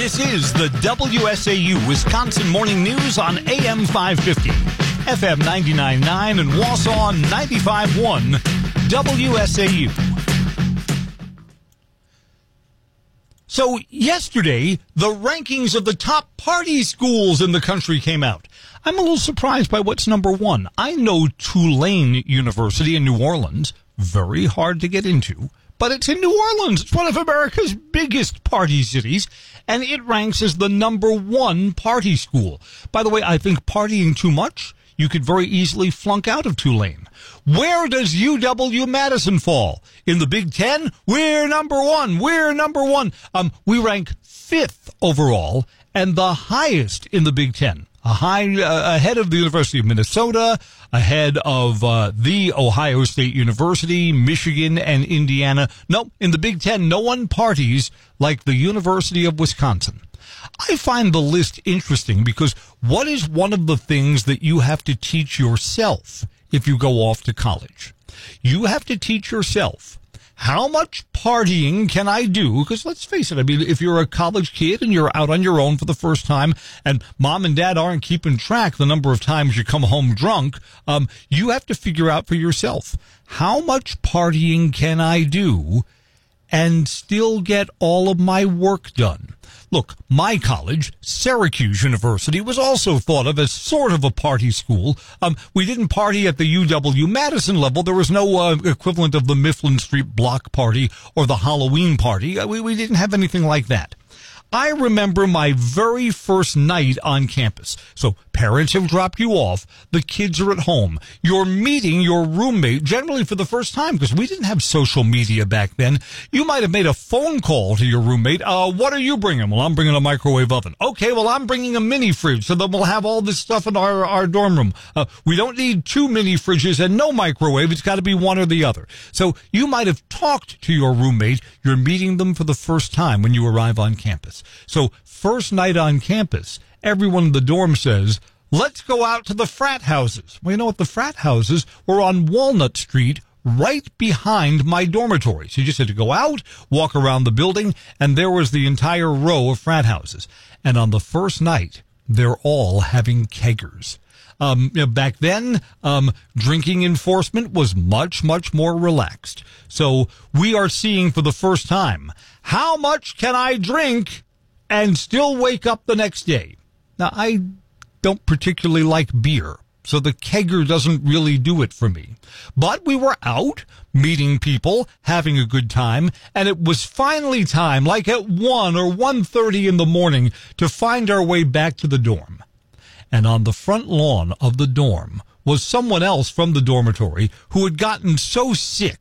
This is the WSAU Wisconsin Morning News on AM 550, FM 99.9, and Wausau 95.1 WSAU. So yesterday, the rankings of the top party schools in the country came out. I'm a little surprised by what's number one. I know Tulane University in New Orleans, very hard to get into, but it's in New Orleans. It's one of America's biggest party cities, and it ranks as the number one party school. By the way, I think partying too much, you could very easily flunk out of Tulane. Where does UW-Madison fall? In the Big Ten? We're number one. We rank fifth overall and the highest in the Big Ten. Ahead of the University of Minnesota, ahead of the Ohio State University, Michigan, and Indiana. No, in the Big Ten, no one parties like the University of Wisconsin. I find the list interesting because what is one of the things that you have to teach yourself if you go off to college? You have to teach yourself, how much partying can I do? Because let's face it, I mean, if you're a college kid and you're out on your own for the first time and mom and dad aren't keeping track the number of times you come home drunk, you have to figure out for yourself, how much partying can I do and still get all of my work done? Look, my college, Syracuse University, was also thought of as sort of a party school. We didn't party at the UW-Madison level. There was no equivalent of the Mifflin Street Block Party or the Halloween party. We didn't have anything like that. I remember my very first night on campus. So parents have dropped you off. The kids are at home. You're meeting your roommate, generally for the first time, because we didn't have social media back then. You might have made a phone call to your roommate. What are you bringing? Well, I'm bringing a microwave oven. Okay, well, I'm bringing a mini fridge, so that we'll have all this stuff in our dorm room. We don't need two mini fridges and no microwave. It's got to be one or the other. So you might have talked to your roommate. You're meeting them for the first time when you arrive on campus. So first night on campus, everyone in the dorm says, let's go out to the frat houses. Well, you know what? The frat houses were on Walnut Street, right behind my dormitory. So you just had to go out, walk around the building, and there was the entire row of frat houses. And on the first night, they're all having keggers. Back then, drinking enforcement was much, much more relaxed. So we are seeing for the first time, how much can I drink and still wake up the next day? Now, I don't particularly like beer, so the kegger doesn't really do it for me. But we were out, meeting people, having a good time, and it was finally time, like at 1 or 1:30 in the morning, to find our way back to the dorm. And on the front lawn of the dorm was someone else from the dormitory who had gotten so sick